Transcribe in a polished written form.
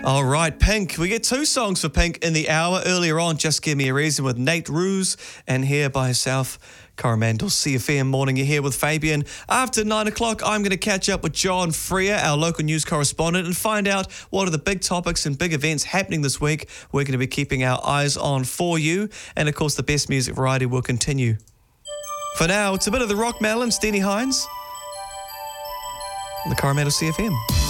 All right, Pink. We get two songs for Pink in the hour. Earlier on, Just Give Me a Reason with Nate Ruse, and here by herself, Coromandel. CFM Morning. You're here with Fabian. After 9 o'clock, I'm going to catch up with John Freer, our local news correspondent, and find out what are the big topics and big events happening this week. We're going to be keeping our eyes on for you. And, of course, the best music variety will continue. For now, it's a bit of the Rock Melon, Steenie Hines, on the Coromandel CFM.